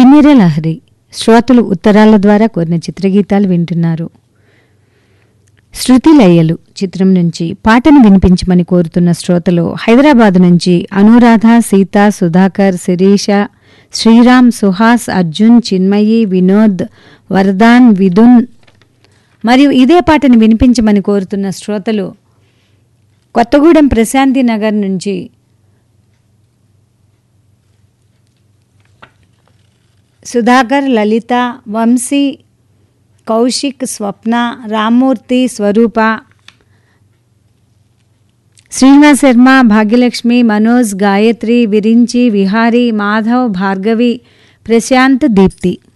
కిన్నెర లహరి శ్రోతలు ఉత్తరాల ద్వారా కోరిన చిత్రగీతాలు వింటున్నారు. శృతి లయలు చిత్రం నుంచి పాటను వినిపించమని కోరుతున్న శ్రోతలు హైదరాబాద్ నుంచి అనురాధ, సీత, సుధాకర్, శిరీష, శ్రీరామ్, సుహాస్, అర్జున్, చిన్మయి, వినోద్, వరదాన్, విదున్ మరియు ఇదే పాటను వినిపించమని కోరుతున్న శ్రోతలు కొత్తగూడెం ప్రశాంతి నగర్ నుంచి సుధాకర్, లలిత, వంశీ, కౌశిక్, స్వప్న, రామ్మూర్తి, స్వరూప, శ్రీనివాస్ శర్మ, భాగ్యలక్ష్మి, మనోజ్, గాయత్రి, విరించి, విహారీ, మాధవ్, భార్గవి, ప్రశాంత్, దీప్తి.